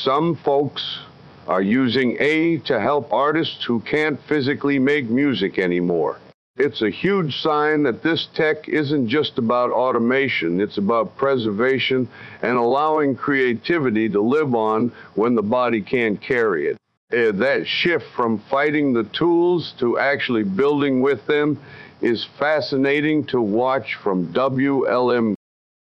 some folks are using AI to help artists who can't physically make music anymore. It's a huge sign that this tech isn't just about automation, it's about preservation and allowing creativity to live on when the body can't carry it. That shift from fighting the tools to actually building with them is fascinating to watch from WLM